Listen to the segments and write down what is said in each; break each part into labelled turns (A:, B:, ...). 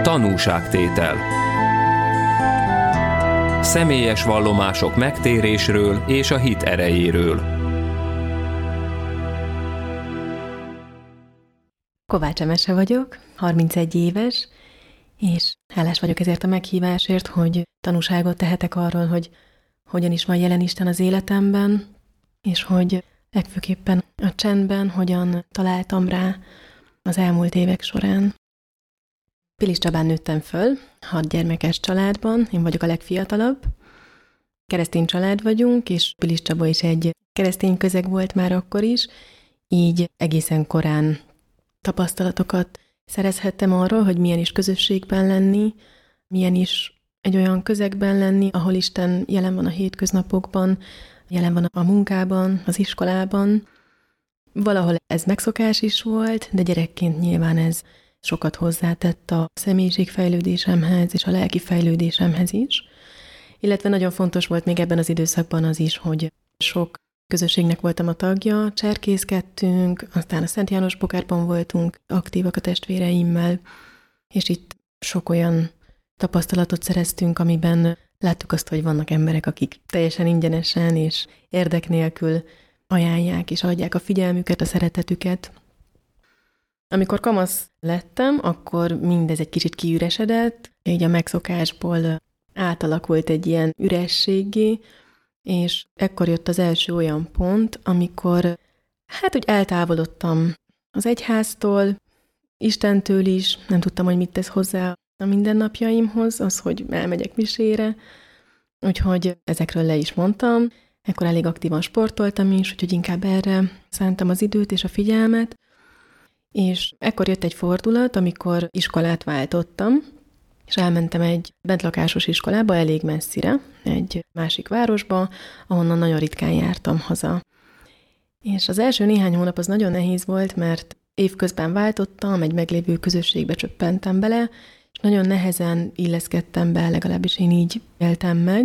A: Tanúságtétel. Személyes vallomások megtérésről és a hit erejéről.
B: Kovács Emese vagyok, 31 éves, és hálás vagyok ezért a meghívásért, hogy tanúságot tehetek arról, hogy hogyan is van jelen Isten az életemben, és hogy legfőképpen a csendben hogyan találtam rá az elmúlt évek során. Pilis Csabán nőttem föl, 6 gyermekes családban, én vagyok a legfiatalabb. Keresztény család vagyunk, és Pilis Csaba is egy keresztény közeg volt már akkor is, így egészen korán tapasztalatokat szerezhettem arról, hogy milyen is közösségben lenni, milyen is egy olyan közegben lenni, ahol Isten jelen van a hétköznapokban, jelen van a munkában, az iskolában. Valahol ez megszokás is volt, de gyerekként nyilván ez sokat hozzátett a személyiségfejlődésemhez és a lelki fejlődésemhez is. Illetve nagyon fontos volt még ebben az időszakban az is, hogy sok közösségnek voltam a tagja, cserkészkedtünk, aztán a Szent János Bokárban voltunk aktívak a testvéreimmel, és itt sok olyan tapasztalatot szereztünk, amiben láttuk azt, hogy vannak emberek, akik teljesen ingyenesen és érdek nélkül ajánlják és adják a figyelmüket, a szeretetüket. Amikor kamasz lettem, akkor mindez egy kicsit kiüresedett, így a megszokásból átalakult egy ilyen ürességgé, és ekkor jött az első olyan pont, amikor úgy eltávolodtam az egyháztól, Istentől is, nem tudtam, hogy mit tesz hozzá a mindennapjaimhoz, az, hogy elmegyek misére, úgyhogy ezekről le is mondtam. Ekkor elég aktívan sportoltam is, úgyhogy inkább erre szántam az időt és a figyelmet, és ekkor jött egy fordulat, amikor iskolát váltottam, és elmentem egy bentlakásos iskolába elég messzire, egy másik városba, ahonnan nagyon ritkán jártam haza. És az első néhány hónap az nagyon nehéz volt, mert évközben váltottam, egy meglévő közösségbe csöppentem bele, és nagyon nehezen illeszkedtem be, legalábbis én így éltem meg,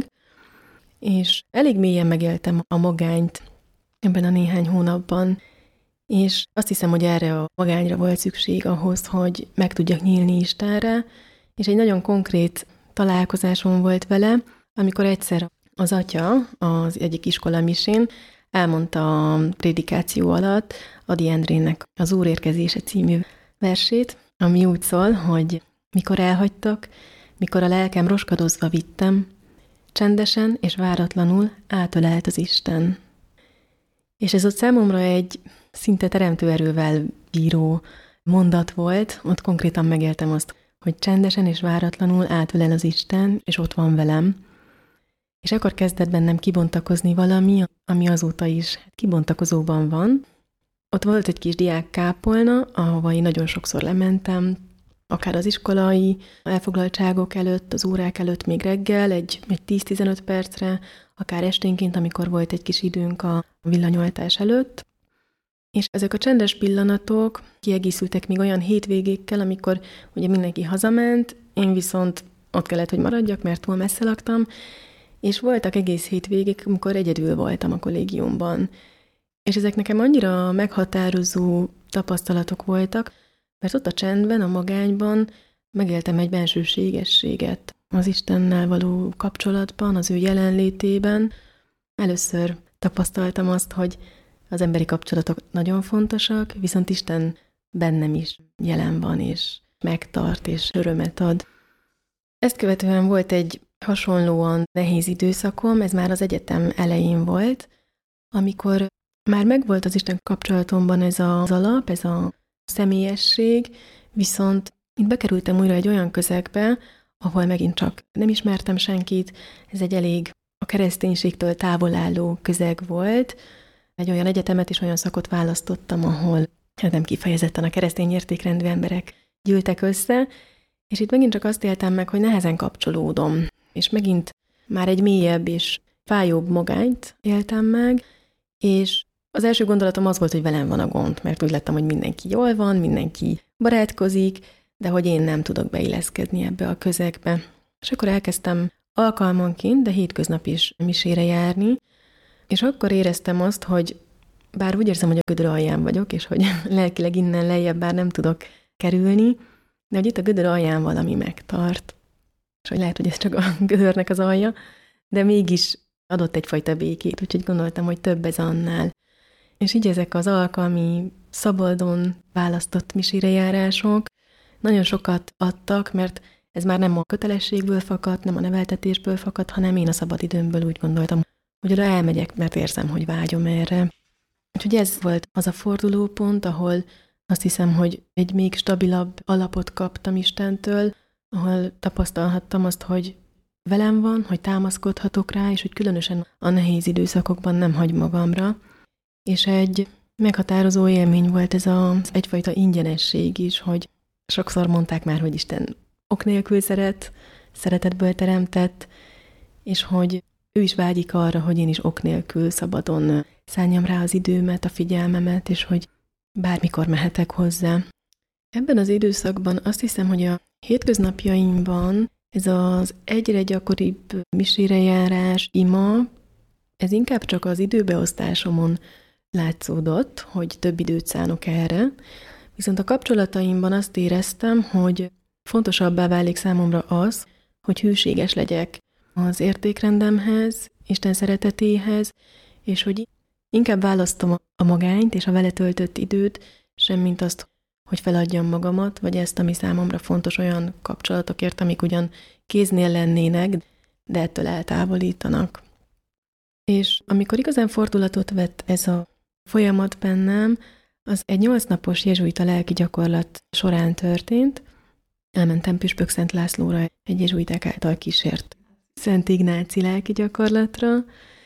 B: és elég mélyen megéltem a magányt ebben a néhány hónapban, és azt hiszem, hogy erre a magányra volt szükség ahhoz, hogy meg tudjak nyílni Istenre, és egy nagyon konkrét találkozásom volt vele, amikor egyszer az atya az egyik iskolamisén elmondta a prédikáció alatt Ady Endrének az Úr érkezése című versét, ami úgy szól, hogy mikor elhagytak, mikor a lelkem roskadozva vittem, csendesen és váratlanul átölelt az Isten. És ez ott számomra egy szinte teremtő erővel bíró mondat volt, ott konkrétan megéltem azt, hogy csendesen és váratlanul átölel az Isten, és ott van velem. És akkor kezdett bennem kibontakozni valami, ami azóta is kibontakozóban van. Ott volt egy kis diákkápolna, ahova én nagyon sokszor lementem, akár az iskolai elfoglaltságok előtt, az órák előtt még reggel, egy 10-15 percre, akár esténként, amikor volt egy kis időnk a villanyoltás előtt. És ezek a csendes pillanatok kiegészültek még olyan hétvégékkel, amikor ugye mindenki hazament, én viszont ott kellett, hogy maradjak, mert túl messze laktam, és voltak egész hétvégék, amikor egyedül voltam a kollégiumban. És ezek nekem annyira meghatározó tapasztalatok voltak, mert ott a csendben, a magányban megéltem egy bensőségességet az Istennel való kapcsolatban, az ő jelenlétében. Először tapasztaltam azt, hogy az emberi kapcsolatok nagyon fontosak, viszont Isten bennem is jelen van, és megtart, és örömet ad. Ezt követően volt egy hasonlóan nehéz időszakom, ez már az egyetem elején volt, amikor már megvolt az Isten kapcsolatomban ez az alap, ez a személyesség, viszont itt bekerültem újra egy olyan közegbe, ahol megint csak nem ismertem senkit, ez egy elég a kereszténységtől távol álló közeg volt. Egy olyan egyetemet és olyan szakot választottam, ahol nem kifejezetten a keresztény értékrendű emberek gyűltek össze, és itt megint csak azt éltem meg, hogy nehezen kapcsolódom, és megint már egy mélyebb és fájóbb magányt éltem meg, és az első gondolatom az volt, hogy velem van a gond, mert úgy láttam, hogy mindenki jól van, mindenki barátkozik, de hogy én nem tudok beilleszkedni ebbe a közegbe. És akkor elkezdtem alkalmanként, de hétköznap is misére járni, és akkor éreztem azt, hogy bár úgy érzem, hogy a gödör alján vagyok, és hogy lelkileg innen lejjebb bár nem tudok kerülni, de hogy itt a gödör alján valami megtart. És hogy lehet, hogy ez csak a gödörnek az alja, de mégis adott egyfajta békét, úgyhogy gondoltam, hogy több ez annál. És így ezek az alkalmi, szabadon választott misérejárások nagyon sokat adtak, mert ez már nem a kötelességből fakadt, nem a neveltetésből fakadt, hanem én a szabadidőmből úgy gondoltam, hogy oda elmegyek, mert érzem, hogy vágyom erre. Úgyhogy ez volt az a fordulópont, ahol azt hiszem, hogy egy még stabilabb alapot kaptam Istentől, ahol tapasztalhattam azt, hogy velem van, hogy támaszkodhatok rá, és hogy különösen a nehéz időszakokban nem hagy magamra. És egy meghatározó élmény volt ez az egyfajta ingyenesség is, hogy sokszor mondták már, hogy Isten ok nélkül szeretetből teremtett, és hogy ő is vágyik arra, hogy én is ok nélkül szabadon szálljam rá az időmet, a figyelmemet, és hogy bármikor mehetek hozzá. Ebben az időszakban azt hiszem, hogy a hétköznapjaimban ez az egyre gyakoribb misérejárás, ima, ez inkább csak az időbeosztásomon látszódott, hogy több időt szánok erre, viszont a kapcsolataimban azt éreztem, hogy fontosabbá válik számomra az, hogy hűséges legyek az értékrendemhez, Isten szeretetéhez, és hogy inkább választom a magányt és a vele töltött időt, semmint azt, hogy feladjam magamat, vagy ezt, ami számomra fontos olyan kapcsolatokért, amik ugyan kéznél lennének, de ettől eltávolítanak. És amikor igazán fordulatot vett ez a folyamat bennem, az egy 8 napos jezsuita lelki gyakorlat során történt. Elmentem Püspök Szent Lászlóra egy jezsuiták által kísért Szent Ignáci lelki gyakorlatra,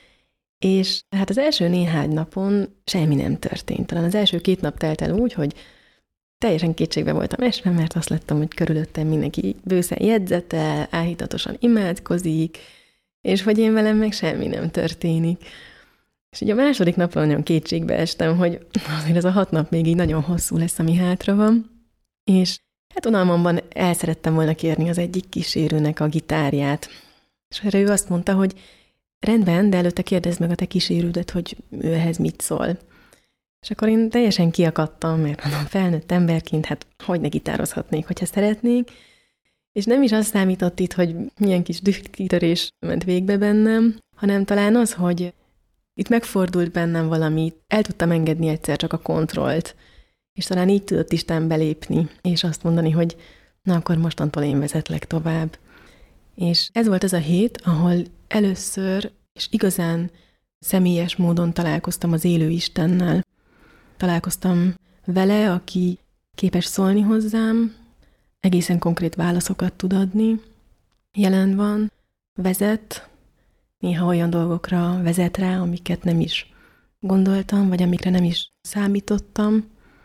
B: és hát az első néhány napon semmi nem történt. Talán az első 2 nap telt el úgy, hogy teljesen kétségbe voltam esve, mert azt láttam, hogy körülöttem mindenki bőszen jegyzetel, áhítatosan imádkozik, és hogy én velem meg semmi nem történik. És ugye a második napon nagyon kétségbe estem, hogy azért ez a 6 nap még így nagyon hosszú lesz, ami hátra van. És hát unalmamban el szerettem volna kérni az egyik kísérőnek a gitárját. És erre ő azt mondta, hogy rendben, de előtte kérdezd meg a te kísérődet, hogy ő ehhez mit szól. És akkor én teljesen kiakadtam, mert mondom, felnőtt emberként, hát hogy ne gitározhatnék, hogyha szeretnék. És nem is azt számított itt, hogy milyen kis dühkitörés ment végbe bennem, hanem talán az, hogy itt megfordult bennem valami, el tudtam engedni egyszer csak a kontrollt, és talán így tudott Isten belépni, és azt mondani, hogy na akkor mostantól én vezetlek tovább. És ez volt az a hét, ahol először, és igazán személyes módon találkoztam az élő Istennel. Találkoztam vele, aki képes szólni hozzám, egészen konkrét válaszokat tud adni, jelen van, vezet, néha olyan dolgokra vezet rá, amiket nem is gondoltam, vagy amikre nem is számítottam,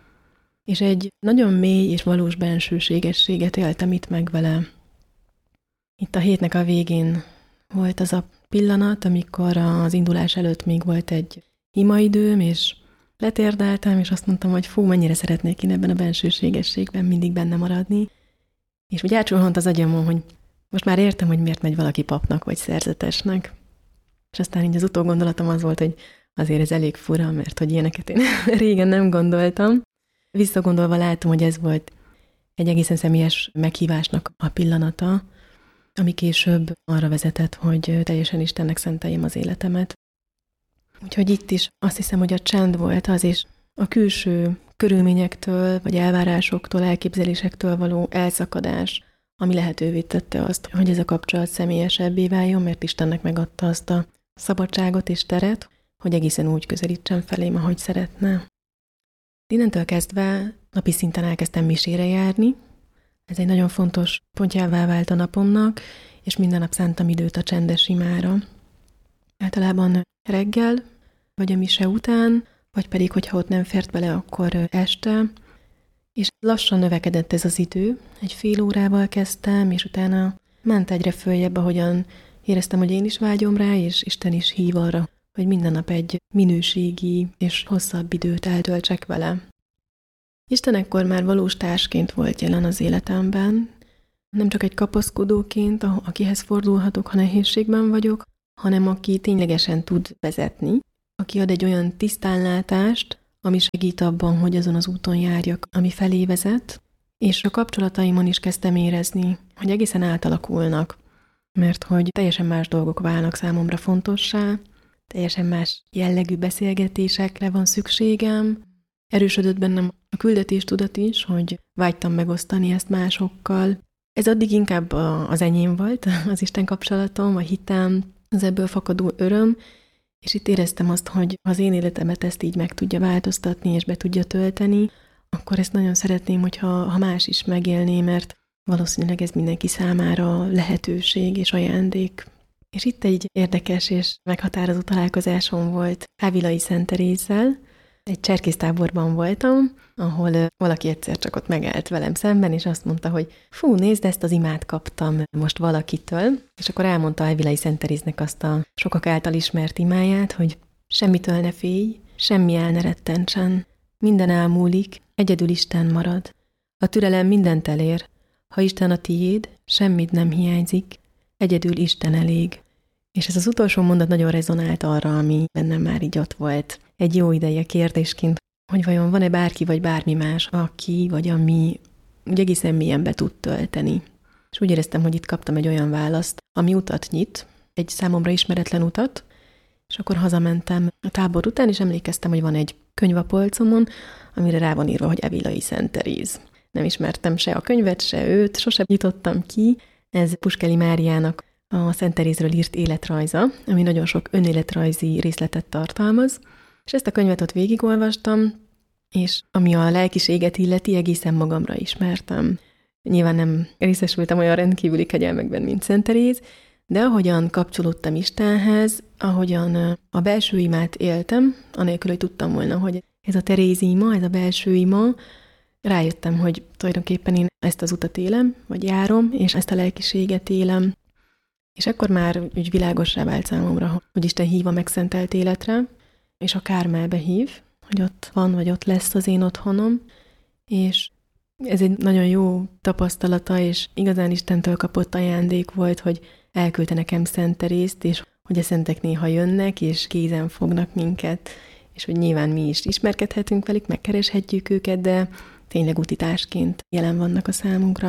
B: és egy nagyon mély és valós bensőségességet éltem itt meg vele. Itt a hétnek a végén volt az a pillanat, amikor az indulás előtt még volt egy imaidőm, és letérdáltam, és azt mondtam, hogy mennyire szeretnék én ebben a bensőségességben mindig benne maradni. És úgy átsulhant az agyamon, hogy most már értem, hogy miért megy valaki papnak vagy szerzetesnek. És aztán így az utógondolatom az volt, hogy azért ez elég fura, mert hogy ilyeneket én régen nem gondoltam. Visszagondolva látom, hogy ez volt egy egészen személyes meghívásnak a pillanata, ami később arra vezetett, hogy teljesen Istennek szenteljem az életemet. Úgyhogy itt is azt hiszem, hogy a csend volt az, és a külső körülményektől, vagy elvárásoktól, elképzelésektől való elszakadás, ami lehetővé tette azt, hogy ez a kapcsolat személyesebbé váljon, mert Istennek megadta azt a szabadságot és teret, hogy egészen úgy közelítsen felém, ahogy szeretne. Innentől kezdve napi szinten elkezdtem misére járni. Ez egy nagyon fontos pontjává vált a napomnak, és minden nap szántam időt a csendes imára. Általában reggel, vagy a mise után, vagy pedig, hogyha ott nem fért bele, akkor este. És lassan növekedett ez az idő. Egy fél órával kezdtem, és utána ment egyre följebb, ahogyan éreztem, hogy én is vágyom rá, és Isten is hív arra, hogy minden nap egy minőségi és hosszabb időt eltöltsek vele. Isten ekkor már valós társként volt jelen az életemben, nem csak egy kapaszkodóként, akihez fordulhatok, ha nehézségben vagyok, hanem aki ténylegesen tud vezetni, aki ad egy olyan tisztánlátást, ami segít abban, hogy azon az úton járjak, ami felé vezet, És a kapcsolataimon is kezdtem érezni, hogy egészen átalakulnak, mert hogy teljesen más dolgok válnak számomra fontossá, teljesen más jellegű beszélgetésekre van szükségem. Erősödött bennem a küldetéstudat is, hogy vágytam megosztani ezt másokkal. Ez addig inkább az enyém volt, az Isten kapcsolatom, a hitem, az ebből fakadó öröm, és itt éreztem azt, hogy ha az én életemet ezt így meg tudja változtatni, és be tudja tölteni, akkor ezt nagyon szeretném, hogyha más is megélné, mert valószínűleg ez mindenki számára lehetőség és ajándék. És itt egy érdekes és meghatározó találkozásom volt Ávilai Szent Terézzel. Egy cserkésztáborban voltam, ahol valaki egyszer csak ott megállt velem szemben, és azt mondta, hogy fú, nézd, ezt az imát kaptam most valakitől. És akkor elmondta Ávilai Szent Teréznek azt a sokak által ismert imáját, hogy semmitől ne félj, semmi el ne rettentsen, minden elmúlik, egyedül Isten marad. A türelem mindent elér, ha Isten a tiéd, semmit nem hiányzik, egyedül Isten elég. És ez az utolsó mondat nagyon rezonált arra, ami bennem már így ott volt egy jó ideje kérdésként, hogy vajon van-e bárki vagy bármi más, aki vagy ami úgy egészen mélyen be tud tölteni. És úgy éreztem, hogy itt kaptam egy olyan választ, ami utat nyit, egy számomra ismeretlen utat, és akkor hazamentem a tábor után, és emlékeztem, hogy van egy könyv a polcomon, amire rá van írva, hogy Ávilai Szent Teréz. Nem ismertem se a könyvet, se őt, sosem nyitottam ki. Ez Puskeli Máriának a Szent Terézről írt életrajza, ami nagyon sok önéletrajzi részletet tartalmaz. És ezt a könyvet ott végigolvastam, és ami a lelkiséget illeti, egészen magamra ismertem. Nyilván nem részesültem olyan rendkívüli kegyelmekben, mint Szent Teréz, de ahogyan kapcsolódtam Istenhez, ahogyan a belső imát éltem, anélkül, hogy tudtam volna, hogy ez a Terézi ima, ez a belső ima, rájöttem, hogy tulajdonképpen én ezt az utat élem, vagy járom, és ezt a lelkiséget élem. És akkor már úgy világossá vált számomra, hogy Isten hív a megszentelt életre, és a Kármelbe hív, hogy ott van, vagy ott lesz az én otthonom, és ez egy nagyon jó tapasztalata, és igazán Istentől kapott ajándék volt, hogy elküldte nekem Szent Terézt, és hogy a szentek néha jönnek, és kézen fognak minket, és hogy nyilván mi is ismerkedhetünk velük, megkereshetjük őket, de tényleg utitásként jelen vannak a számunkra.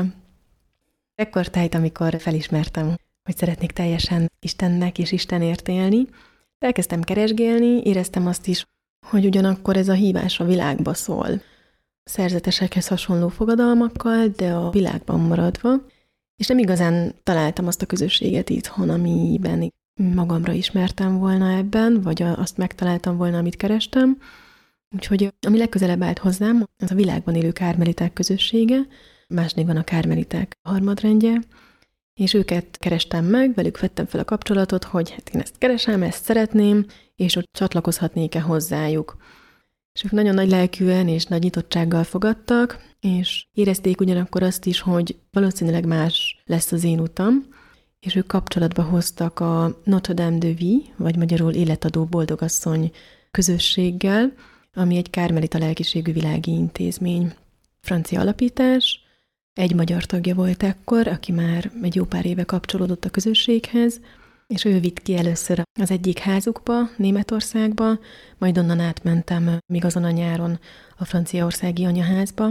B: Ekkor tájt, amikor felismertem, hogy szeretnék teljesen Istennek és Istenért élni, elkezdtem keresgélni, éreztem azt is, hogy ugyanakkor ez a hívás a világba szól. Szerzetesekhez hasonló fogadalmakkal, de a világban maradva, és nem igazán találtam azt a közösséget itthon, amiben magamra ismertem volna ebben, vagy azt megtaláltam volna, amit kerestem. Úgyhogy ami legközelebb állt hozzám, az a világban élő kármeliták közössége, más néven a kármeliták harmadrendje, és őket kerestem meg, velük vettem fel a kapcsolatot, hogy hát én ezt keresem, ezt szeretném, és ott csatlakozhatnék-e hozzájuk. És ők nagyon nagy lelkűen és nagy nyitottsággal fogadtak, és érezték ugyanakkor azt is, hogy valószínűleg más lesz az én utam, és ők kapcsolatba hoztak a Notre Dame de Vie, vagy magyarul Életadó Boldogasszony közösséggel, ami egy kármelita lelkiségű világi intézmény. Francia alapítás, egy magyar tagja volt ekkor, aki már egy jó pár éve kapcsolódott a közösséghez, és ő vitt ki először az egyik házukba, Németországba, majd onnan átmentem még azon a nyáron a franciaországi anyaházba,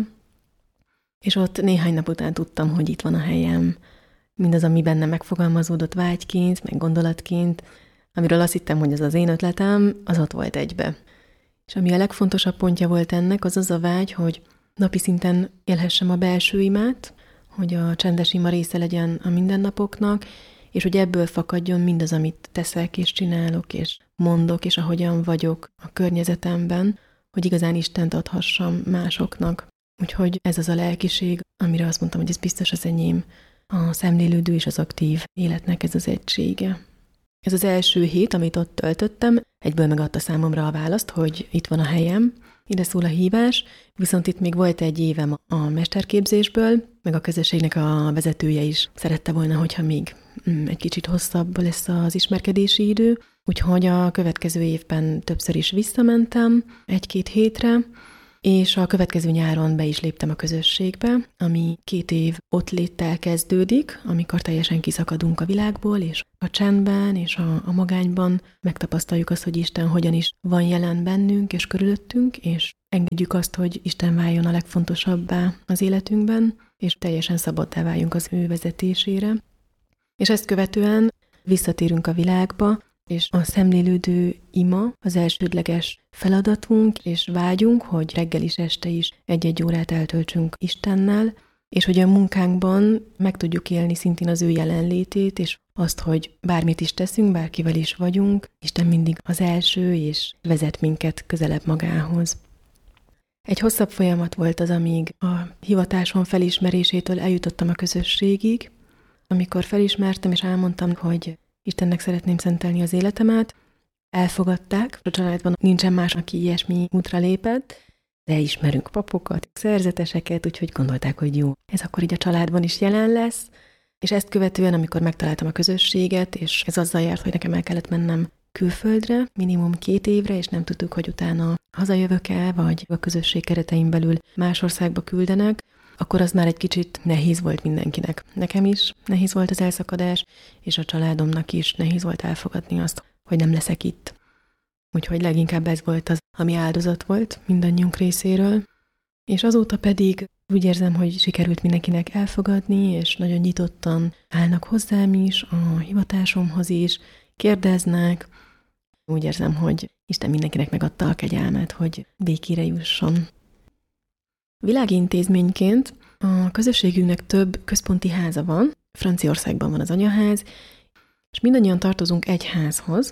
B: és ott néhány nap után tudtam, hogy itt van a helyem. Mindaz, ami bennem megfogalmazódott vágyként, meg gondolatként, amiről azt hittem, hogy ez az én ötletem, az ott volt egybe. És ami a legfontosabb pontja volt ennek, az az a vágy, hogy napi szinten élhessem a belső imát, hogy a csendes ima része legyen a mindennapoknak, és hogy ebből fakadjon mindaz, amit teszek és csinálok, és mondok, és ahogyan vagyok a környezetemben, hogy igazán Istent adhassam másoknak. Úgyhogy ez az a lelkiség, amire azt mondtam, hogy ez biztos az enyém, a szemlélődő és az aktív életnek ez az egysége. Ez az első hét, amit ott töltöttem, egyből megadta számomra a választ, hogy itt van a helyem, ide szól a hívás, viszont itt még volt egy évem a mesterképzésből, meg a közösségnek a vezetője is szerette volna, hogyha még egy kicsit hosszabb lesz az ismerkedési idő, úgyhogy a következő évben többször is visszamentem, 1-2 hétre, és a következő nyáron be is léptem a közösségbe, ami 2 év ott léttel kezdődik, amikor teljesen kiszakadunk a világból, és a csendben és a magányban megtapasztaljuk azt, hogy Isten hogyan is van jelen bennünk és körülöttünk, és engedjük azt, hogy Isten váljon a legfontosabbá az életünkben, és teljesen szabaddá váljunk az ő vezetésére. És ezt követően visszatérünk a világba, és a szemlélődő ima az elsődleges feladatunk, és vágyunk, hogy reggel is, este is egy-egy órát eltöltsünk Istennel, és hogy a munkánkban meg tudjuk élni szintén az ő jelenlétét, és azt, hogy bármit is teszünk, bárkivel is vagyunk, Isten mindig az első, és vezet minket közelebb magához. Egy hosszabb folyamat volt az, amíg a hivatásom felismerésétől eljutottam a közösségig, amikor felismertem és elmondtam, hogy Istennek szeretném szentelni az életemet, elfogadták, a családban nincsen más, aki ilyesmi útra lépett, de ismerünk papokat, szerzeteseket, úgyhogy gondolták, hogy jó, ez akkor így a családban is jelen lesz, és ezt követően, amikor megtaláltam a közösséget, és ez azzal járt, hogy nekem el kellett mennem külföldre, minimum 2 évre, és nem tudtuk, hogy utána hazajövök-e, vagy a közösség keretein belül más országba küldenek, akkor az már egy kicsit nehéz volt mindenkinek. Nekem is nehéz volt az elszakadás, és a családomnak is nehéz volt elfogadni azt, hogy nem leszek itt. Úgyhogy leginkább ez volt az, ami áldozat volt mindannyiunk részéről. És azóta pedig úgy érzem, hogy sikerült mindenkinek elfogadni, és nagyon nyitottan állnak hozzám is, a hivatásomhoz is, kérdeznek. Úgy érzem, hogy Isten mindenkinek megadta a kegyelmet, hogy békére jusson. Világi intézményként a közösségünknek több központi háza van, Franciaországban van az anyaház, és mindannyian tartozunk egy házhoz,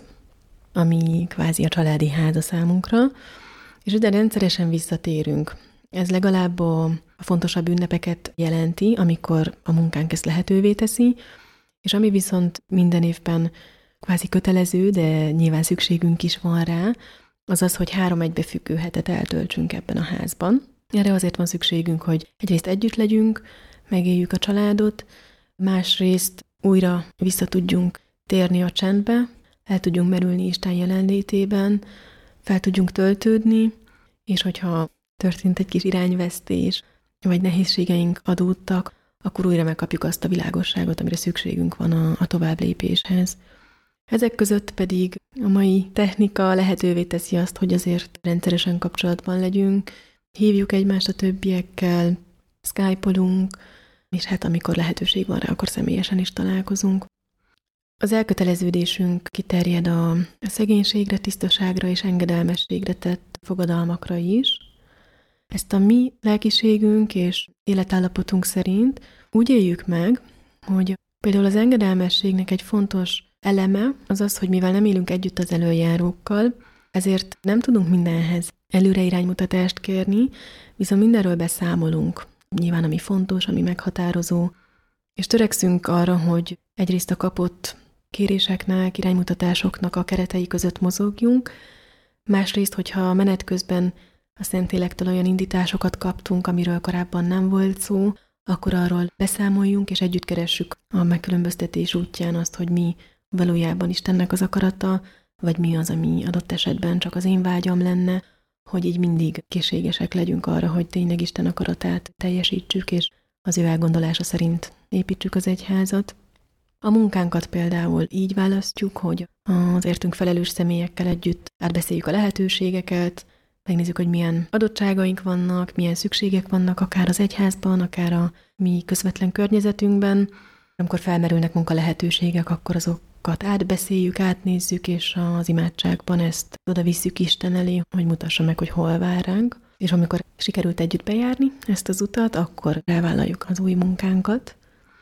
B: ami kvázi a családi ház a számunkra, és ide rendszeresen visszatérünk. Ez legalább a fontosabb ünnepeket jelenti, amikor a munkánk ezt lehetővé teszi, és ami viszont minden évben kvázi kötelező, de nyilván szükségünk is van rá, az az, hogy 3 egybefüggő hetet eltöltsünk ebben a házban. Erre azért van szükségünk, hogy egyrészt együtt legyünk, megéljük a családot, másrészt újra vissza tudjunk térni a csendbe, el tudjunk merülni Isten jelenlétében, fel tudjunk töltődni, és hogyha történt egy kis irányvesztés, vagy nehézségeink adódtak, akkor újra megkapjuk azt a világosságot, amire szükségünk van a továbblépéshez. Ezek között pedig a mai technika lehetővé teszi azt, hogy azért rendszeresen kapcsolatban legyünk, hívjuk egymást a többiekkel, skype-olunk, és hát amikor lehetőség van rá, akkor személyesen is találkozunk. Az elköteleződésünk kiterjed a szegénységre, tisztaságra és engedelmességre tett fogadalmakra is. Ezt a mi lelkiségünk és életállapotunk szerint úgy éljük meg, hogy például az engedelmességnek egy fontos eleme az az, hogy mivel nem élünk együtt az elöljárókkal, ezért nem tudunk mindenhez előre iránymutatást kérni, viszont mindenről beszámolunk. Nyilván ami fontos, ami meghatározó, és törekszünk arra, hogy egyrészt a kapott kéréseknek, iránymutatásoknak a keretei között mozogjunk, másrészt, hogyha menet közben a Szentlélektől olyan indításokat kaptunk, amiről korábban nem volt szó, akkor arról beszámoljunk, és együtt keressük a megkülönböztetés útján azt, hogy mi valójában Istennek az akarata, vagy mi az, ami adott esetben csak az én vágyam lenne, hogy így mindig készségesek legyünk arra, hogy tényleg Isten akaratát teljesítsük, és az ő elgondolása szerint építsük az egyházat. A munkánkat például így választjuk, hogy az értünk felelős személyekkel együtt átbeszéljük a lehetőségeket, megnézzük, hogy milyen adottságaink vannak, milyen szükségek vannak akár az egyházban, akár a mi közvetlen környezetünkben. Amikor felmerülnek munkalehetőségek, akkor azokat átbeszéljük, átnézzük, és az imádságban ezt oda visszük Isten elé, hogy mutassa meg, hogy hol vár ránk. És amikor sikerült együtt bejárni ezt az utat, akkor elvállaljuk az új munkánkat.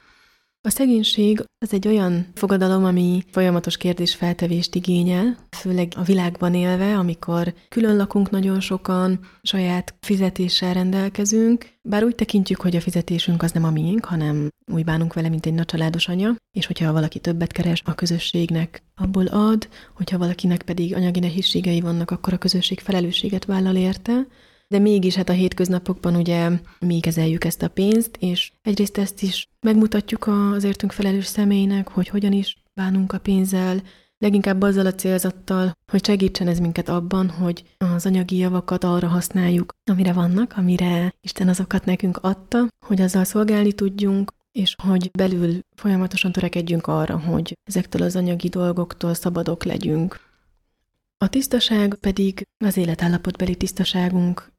B: A szegénység az egy olyan fogadalom, ami folyamatos kérdésfeltevést igényel, főleg a világban élve, amikor külön lakunk nagyon sokan, saját fizetéssel rendelkezünk, bár úgy tekintjük, hogy a fizetésünk az nem a miénk, hanem úgy bánunk vele, mint egy nagycsaládos anya, és hogyha valaki többet keres, a közösségnek abból ad, hogyha valakinek pedig anyagi nehézségei vannak, akkor a közösség felelősséget vállal érte. De mégis hát a hétköznapokban ugye mi kezeljük ezt a pénzt, és egyrészt ezt is megmutatjuk az értünk felelős személynek, hogy hogyan is bánunk a pénzzel, leginkább azzal a célzattal, hogy segítsen ez minket abban, hogy az anyagi javakat arra használjuk, amire vannak, amire Isten azokat nekünk adta, hogy azzal szolgálni tudjunk, és hogy belül folyamatosan törekedjünk arra, hogy ezektől az anyagi dolgoktól szabadok legyünk. A tisztaság pedig az életállapotbeli tisztaságunk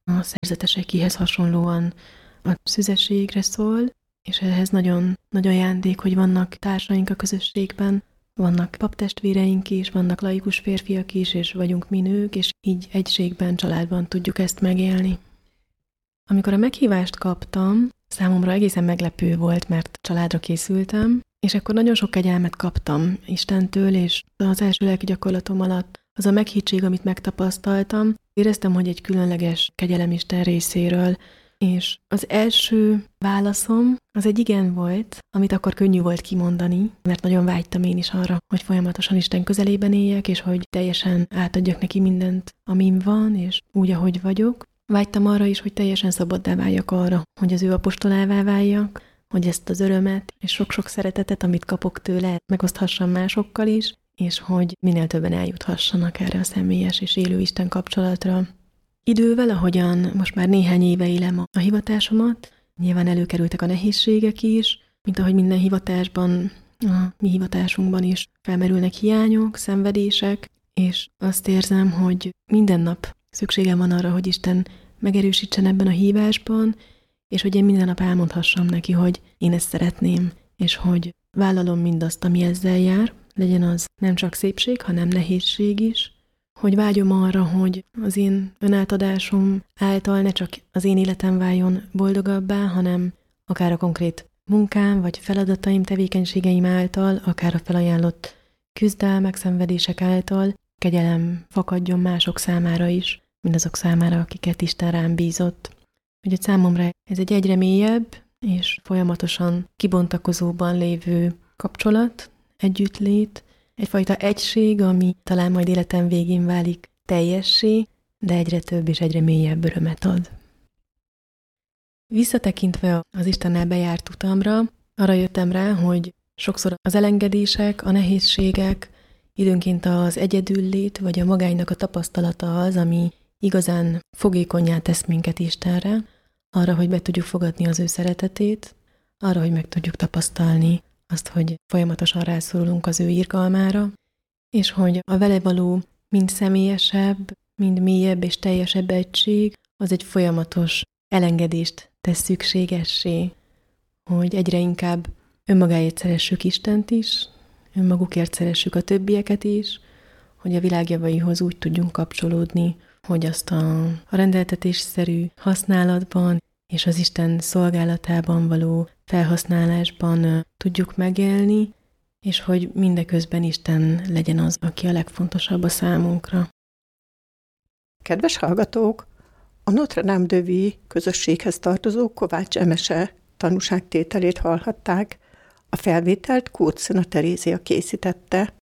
B: a szerzetesekéhez hasonlóan a szüzességre szól, és ehhez nagyon nagy ajándék, hogy vannak társaink a közösségben, vannak paptestvéreink is, vannak laikus férfiak is, és vagyunk mi nők, és így egységben, családban tudjuk ezt megélni. Amikor a meghívást kaptam, számomra egészen meglepő volt, mert családra készültem, és akkor nagyon sok kegyelmet kaptam Istentől, és az első lelki gyakorlatom alatt az a meghittség, amit megtapasztaltam, éreztem, hogy egy különleges kegyelem Isten részéről, és az első válaszom az egy igen volt, amit akkor könnyű volt kimondani, mert nagyon vágytam én is arra, hogy folyamatosan Isten közelében éljek, és hogy teljesen átadjak neki mindent, amim van, és úgy, ahogy vagyok. Vágytam arra is, hogy teljesen szabaddá váljak arra, hogy az ő apostolává váljak, hogy ezt az örömet és sok-sok szeretetet, amit kapok tőle, megoszthassam másokkal is, és hogy minél többen eljuthassanak erre a személyes és élő Isten kapcsolatra. Idővel, ahogyan most már néhány éve élem a hivatásomat, nyilván előkerültek a nehézségek is, mint ahogy minden hivatásban, a mi hivatásunkban is felmerülnek hiányok, szenvedések, és azt érzem, hogy minden nap szükségem van arra, hogy Isten megerősítsen ebben a hívásban, és hogy én minden nap elmondhassam neki, hogy én ezt szeretném, és hogy vállalom mindazt, ami ezzel jár, legyen az nem csak szépség, hanem nehézség is, hogy vágyom arra, hogy az én önátadásom által ne csak az én életem váljon boldogabbá, hanem akár a konkrét munkám, vagy feladataim, tevékenységeim által, akár a felajánlott küzdelmek, szenvedések által kegyelem fakadjon mások számára is, mindazok számára, akiket Isten rám bízott. Úgyhogy számomra ez egy egyre mélyebb és folyamatosan kibontakozóban lévő kapcsolat, együttlét, egyfajta egység, ami talán majd életem végén válik teljessé, de egyre több és egyre mélyebb örömet ad. Visszatekintve az Istennel bejárt utamra, arra jöttem rá, hogy sokszor az elengedések, a nehézségek, időnként az egyedüllét vagy a magánynak a tapasztalata az, ami igazán fogékonnyá tesz minket Istenre, arra, hogy be tudjuk fogadni az ő szeretetét, arra, hogy meg tudjuk tapasztalni azt, hogy folyamatosan rászorulunk az ő irgalmára, és hogy a vele való mind személyesebb, mind mélyebb és teljesebb egység, az egy folyamatos elengedést tesz szükségessé, hogy egyre inkább önmagáért szeressük Istent is, önmagukért szeressük a többieket is, hogy a világ javaihoz úgy tudjunk kapcsolódni, hogy azt a rendeltetésszerű használatban és az Isten szolgálatában való felhasználásban tudjuk megélni, és hogy mindeközben Isten legyen az, aki a legfontosabb a számunkra.
C: Kedves hallgatók! A Notre Dame de Vie közösséghez tartozó Kovács Emese tanúságtételét hallhatták. A felvételt Kócz Terézia készítette.